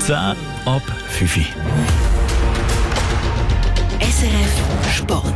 10 ab 5 Uhr. SRF Sport.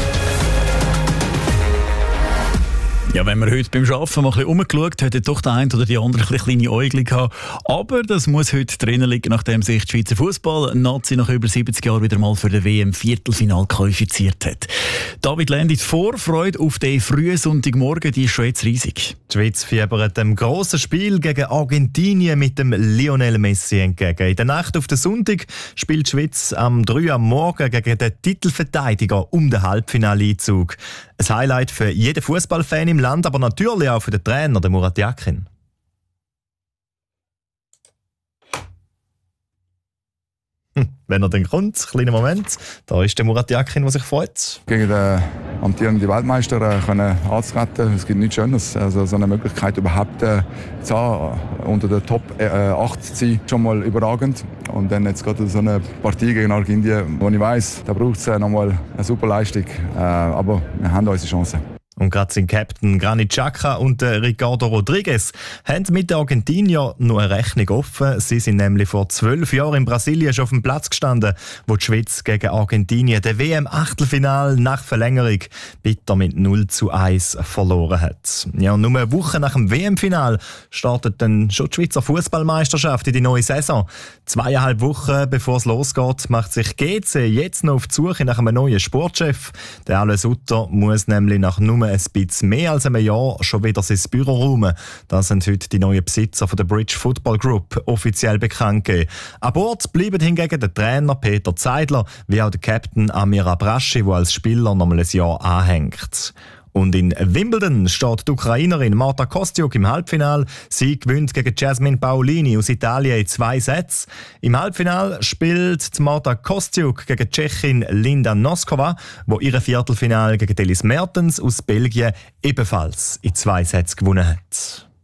Ja, wenn man heute beim Arbeiten mal ein bisschen rumgeschaut hat, hat doch der eine oder die andere ein bisschen kleine Äugel gehabt. Aber das muss heute drinnen liegen, nachdem sich die Schweizer Fußball-Nazi nach über 70 Jahren wieder mal für den WM-Viertelfinal qualifiziert hat. David Lendi, die Vorfreude auf den frühen Sonntagmorgen, die ist schon jetzt riesig. Die Schweiz fiebert dem grossen Spiel gegen Argentinien mit dem Lionel Messi entgegen. In der Nacht auf den Sonntag spielt die Schweiz am 3 Uhr am Morgen gegen den Titelverteidiger um den Halbfinaleinzug. Ein Highlight für jeden Fußballfan im Land, aber natürlich auch für den Trainer, den Murat Yakin. Wenn er dann kommt, kleiner Moment, da ist der Murat Yakin, der sich freut. Gegen den amtierenden Weltmeister können anzutreten, es gibt nichts Schönes. Also so eine Möglichkeit überhaupt zu haben, unter der Top 8 zu sein, schon mal überragend. Und dann jetzt gerade so eine Partie gegen Argentinien, wo ich weiss, da braucht es nochmal eine super Leistung. Aber wir haben unsere Chancen. Und gerade sein Captain Granit Xhaka und Ricardo Rodriguez haben mit den Argentiniern noch eine Rechnung offen. Sie sind nämlich vor 12 Jahren in Brasilien schon auf dem Platz gestanden, wo die Schweiz gegen Argentinien den WM-Achtelfinal nach Verlängerung bitter mit 0:1 verloren hat. Ja, und nur eine Woche nach dem WM-Final startet dann schon die Schweizer Fußballmeisterschaft in die neue Saison. 2,5 Wochen bevor es losgeht, macht sich GC jetzt noch auf die Suche nach einem neuen Sportchef. Der Alain Sutter muss nämlich nach nur ein bisschen mehr als einem Jahr schon wieder sein Büro räumen. Das sind heute die neuen Besitzer von der Bridge Football Group offiziell bekannt gegeben. An Bord bleiben hingegen der Trainer Peter Zeidler, wie auch der Captain Amir Abraschi, der als Spieler noch mal ein Jahr anhängt. Und in Wimbledon steht die Ukrainerin Marta Kostyuk im Halbfinale. Sie gewinnt gegen Jasmine Paolini aus Italien in 2 Sätzen. Im Halbfinale spielt Marta Kostyuk gegen die Tschechin Linda Noskova, wo ihre Viertelfinale gegen Elis Mertens aus Belgien ebenfalls in 2 Sätzen gewonnen hat.